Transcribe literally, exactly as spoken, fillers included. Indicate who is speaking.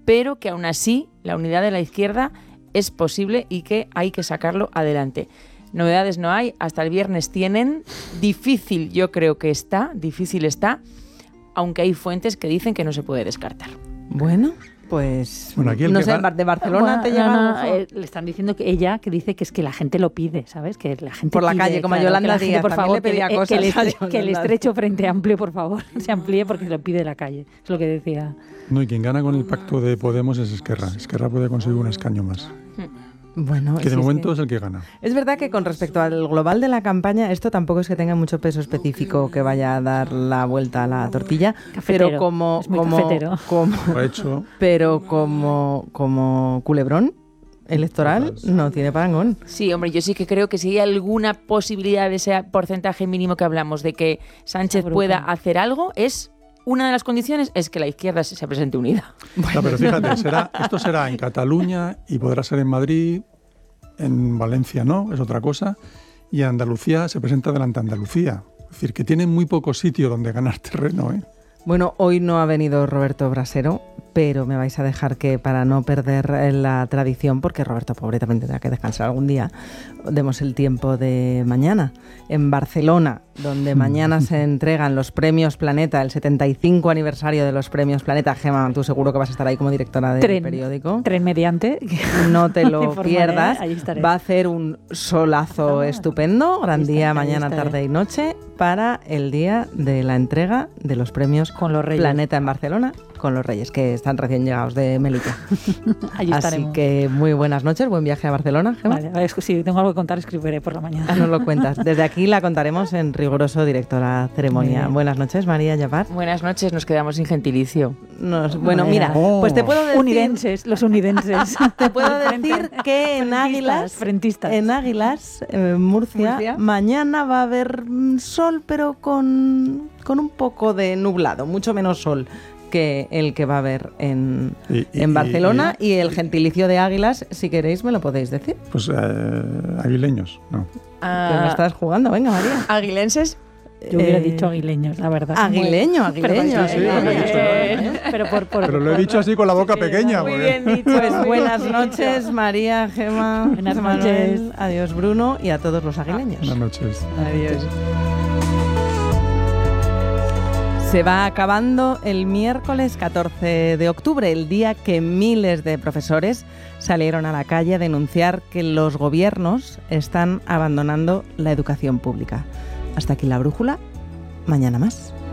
Speaker 1: pero que aún así la unidad de la izquierda es posible y que hay que sacarlo adelante. Novedades no hay, hasta el viernes tienen. Difícil yo creo que está, difícil está, aunque hay fuentes que dicen que no se puede descartar.
Speaker 2: Bueno, pues
Speaker 3: bueno, aquí el
Speaker 2: no
Speaker 3: que
Speaker 2: sé,
Speaker 3: gana...
Speaker 2: de Barcelona
Speaker 4: bueno,
Speaker 2: te llega
Speaker 4: no,
Speaker 2: a lo
Speaker 4: no,
Speaker 2: mejor.
Speaker 4: eh, le están diciendo que ella, que dice que es que la gente lo pide, ¿sabes? Que la gente
Speaker 2: Por la
Speaker 4: pide,
Speaker 2: calle, como
Speaker 4: claro,
Speaker 2: Yolanda
Speaker 4: que la gente,
Speaker 2: Díaz,
Speaker 4: por
Speaker 2: también
Speaker 4: favor,
Speaker 2: le pedía
Speaker 4: que,
Speaker 2: cosas
Speaker 4: que, el
Speaker 2: a
Speaker 4: estre-
Speaker 2: Yolanda
Speaker 4: que el
Speaker 2: Díaz.
Speaker 4: estrecho Frente Amplio, por favor, se amplíe porque lo pide la calle. Es lo que decía.
Speaker 3: No, y quien gana con el pacto de Podemos es Esquerra. Esquerra puede conseguir un escaño más.
Speaker 2: Bueno,
Speaker 3: Que de
Speaker 2: sí,
Speaker 3: momento
Speaker 2: sí.
Speaker 3: es el que gana.
Speaker 2: Es verdad que con respecto al global de la campaña, esto tampoco es que tenga mucho peso específico que vaya a dar la vuelta a la tortilla,
Speaker 4: Cafetero,
Speaker 2: pero como,
Speaker 4: es muy
Speaker 2: como,
Speaker 4: cafetero.
Speaker 2: como,
Speaker 3: Lo ha hecho.
Speaker 2: pero como, como culebrón electoral no tiene parangón.
Speaker 1: Sí, hombre, yo sí que creo que si hay alguna posibilidad de ese porcentaje mínimo que hablamos de que Sánchez pueda hacer algo, es una de las condiciones es que la izquierda se, se presente unida.
Speaker 3: No, pero fíjate, será, esto será en Cataluña y podrá ser en Madrid, en Valencia no, es otra cosa, y Andalucía se presenta delante de Andalucía. Es decir, que tiene muy poco sitio donde ganar terreno, ¿eh?
Speaker 2: Bueno, hoy no ha venido Roberto Brasero, pero me vais a dejar que para no perder la tradición, porque Roberto pobre también tendrá que descansar algún día, demos el tiempo de mañana. En Barcelona, donde mañana se entregan los premios Planeta, el setenta y cinco aniversario de los premios Planeta. Gemma, tú seguro que vas a estar ahí como directora del
Speaker 4: Tren,
Speaker 2: periódico.
Speaker 4: Tren mediante.
Speaker 2: No te lo
Speaker 4: informaré,
Speaker 2: pierdas.
Speaker 4: ahí estaré.
Speaker 2: Va a hacer un solazo
Speaker 4: Ah,
Speaker 2: estupendo, gran
Speaker 4: ahí
Speaker 2: día
Speaker 4: estaré, ahí
Speaker 2: mañana,
Speaker 4: estaré.
Speaker 2: tarde y noche, para el día de la entrega de los premios
Speaker 4: Con los Reyes.
Speaker 2: Planeta en Barcelona, con los Reyes, que están recién llegados de Melilla.
Speaker 4: Allí
Speaker 2: Así
Speaker 4: estaremos.
Speaker 2: que muy buenas noches, buen viaje a Barcelona, Gemma.
Speaker 4: Vale, a ver, si tengo algo que contar, escribiré por la mañana.
Speaker 2: Ah, nos lo cuentas. Desde aquí la contaremos en riguroso directo la
Speaker 4: Muy
Speaker 2: ceremonia.
Speaker 4: bien.
Speaker 2: Buenas noches, María Yapar.
Speaker 1: Buenas noches, nos quedamos sin gentilicio.
Speaker 2: Nos- bueno,
Speaker 4: Bueno.
Speaker 2: mira, pues te puedo decir,
Speaker 4: Unidenses, los unidenses.
Speaker 2: te puedo decir que en Águilas,
Speaker 4: Frentistas.
Speaker 2: en Águilas, eh, Murcia,
Speaker 4: Murcia.
Speaker 2: mañana va a haber mm, sol, pero con, con un poco de nublado, mucho menos sol que el que va a haber en,
Speaker 3: Y- y-
Speaker 2: en Barcelona.
Speaker 3: y-
Speaker 2: Y, el gentilicio de Águilas, si queréis, me lo podéis decir.
Speaker 3: Pues eh, aguileños, no.
Speaker 2: Que me estás jugando, venga, María.
Speaker 1: Aguilenses.
Speaker 4: Yo hubiera
Speaker 2: Eh,
Speaker 4: dicho aguileños, la verdad.
Speaker 2: Aguileño,
Speaker 4: Pero,
Speaker 2: aguileño.
Speaker 3: sí, lo he dicho,
Speaker 4: eh, pero por, por,
Speaker 3: Pero lo he
Speaker 4: por-
Speaker 3: dicho así con la boca
Speaker 4: Sí,
Speaker 3: pequeña.
Speaker 4: muy
Speaker 3: porque-
Speaker 1: bien dicho.
Speaker 2: Pues
Speaker 1: muy
Speaker 2: buenas
Speaker 1: bien
Speaker 2: noches,
Speaker 1: dicho.
Speaker 2: María, Gemma,
Speaker 4: Buenas
Speaker 2: Manuel,
Speaker 4: noches.
Speaker 2: adiós Bruno y a todos los aguileños.
Speaker 3: Buenas noches.
Speaker 2: Adiós. Se va acabando el miércoles catorce de octubre, el día que miles de profesores salieron a la calle a denunciar que los gobiernos están abandonando la educación pública. Hasta aquí la brújula. Mañana más.